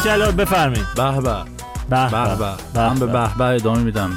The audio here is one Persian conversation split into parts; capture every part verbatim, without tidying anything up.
جلال بفرمایید. به به به به من به به به ادامه میدم.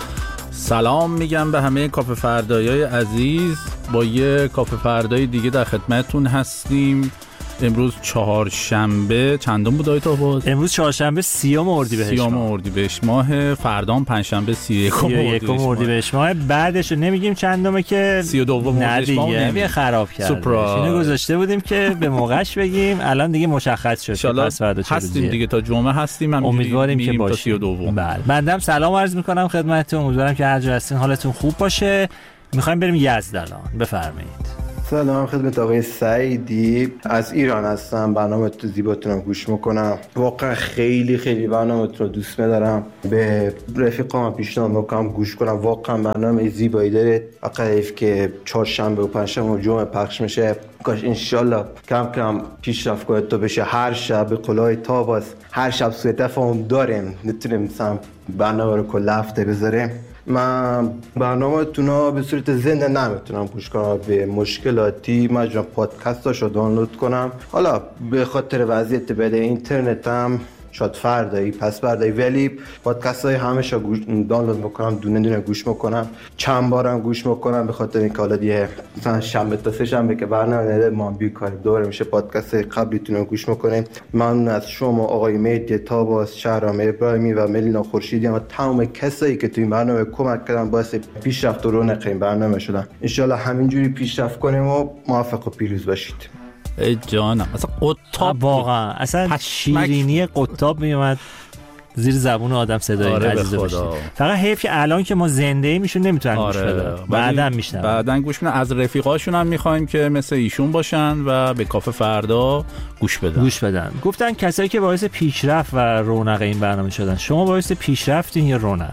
سلام میگم به همه کافه فردایای عزیز. با یه کافه فردای دیگه در خدمتتون هستیم. امروز چهارشنبه چندم بود آیت آباد؟ امروز چهارشنبه سیوم اردیبهشت سیوم اردیبهشت ماه، فردام پنجشنبه سی و یکم اردیبهشت ماه. بعدش نمیگیم چندمه که سی و دوم اردیبهشت ماه نمیگه، خراب کرد. اینو گذاشته بودیم که به موقعش بگیم، الان دیگه مشخص شد که پس فردا چه هستیم دیگه، تا جمعه هستیم. امیدواریم که باشیم تا سی و دوم. بله، بنده سلام عرض میکنم خدمتتون. امیدوارم که هر جا هستین حالتون خوب باشه. میخوایم بریم یزد الان. بفرمایید. سلام خدمت آقای سعیدی، از ایران هستم. برنامه تو زیباتونم گوش میکنم. واقعا خیلی خیلی برنامه تو رو دوست میدارم. به رفیقام پیشنهاد میکنم گوش کنم. واقعا برنامه زیبایی داره. حیف که چهارشنبه و پنجشنبه و جمعه پخش میشه. کاش انشالله کم کم پیشرفت کنه تا بشه هر شب به قولای تاباس، هر شب سوء تفاهم داریم، نتونیم مثلا برنامه رو کل هفته بذاریم. من برنامه تونا به صورت زنده نمیتونم گوش کنم، به مشکلاتی مجبورم پادکستاشو دانلود کنم. حالا به خاطر وضعیت بده اینترنتم شاید فردایی پس فردایی، ولی پادکست های همه گوش دانلود میکنم، دونه دونه گوش میکنم، چند بارم گوش میکنم. به خاطر اینکه حالا دیگه مثلا شنبه تا سه شنبه که برنامه نده ما بیکاری دوره میشه، پادکست قبلیتون رو گوش میکنیم. ممنون از شما آقای مهدی تاباس، شهرام ابراهیمی و ملینا خورشیدی و تمام کسایی که تو این برنامه کمک کردن، باعث پیشرفت و رونق این برنامه شدن. ان شاء الله همینجوری پیشرفت کنیم و موفق و پیروز باشید. ای جانم، اصلا قطاب واقعا اصلا شیرینی قطاب میومد زیر زبون آدم صدای آره عزیز باشه. فقط حیف که الان که ما زنده ای میشون نمیتونن گوش آره. بدن، بعداً میشنن، بعداً گوش میدن. از رفیقاشون هم میخوایم که مثل ایشون باشن و به کافه فردا گوش بدن گوش بدن گفتن کسایی که باعث پیشرفت و رونق این برنامه شدن. شما باعث پیشرفتین یا رونق؟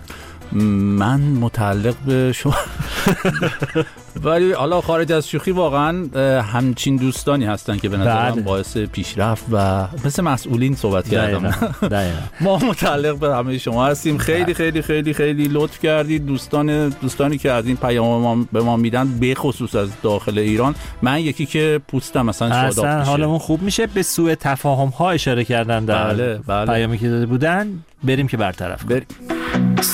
من متعلق به شما ولی حالا خارج از شوخی واقعا همچین دوستانی هستن که به نظرم باعث پیشرفت و مثل مسئولین صحبت کردم. ما متعلق به همه شما هستیم. خیلی خیلی خیلی خیلی لطف کردید دوستان دوستانی که از این پیام ما به ما میدن، به خصوص از داخل ایران. من یکی که پوستم مثلا شاداب میشه، حالمون خوب میشه. به سوء تفاهم ها اشاره کردن در بله، بله. پیامی که داده بودن. بریم که برطرف بریم.